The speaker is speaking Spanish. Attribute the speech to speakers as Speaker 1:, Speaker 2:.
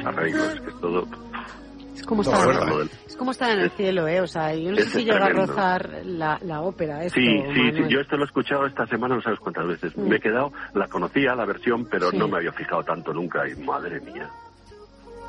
Speaker 1: arreglos, es que es todo...
Speaker 2: Es como estar en el cielo, O sea, yo no sé si llega a rozar la ópera. Esto,
Speaker 1: sí,
Speaker 2: Manuel.
Speaker 1: yo esto lo he escuchado esta semana no sabes cuántas veces. Me he quedado, la conocía la versión, pero no me había fijado tanto nunca y madre mía.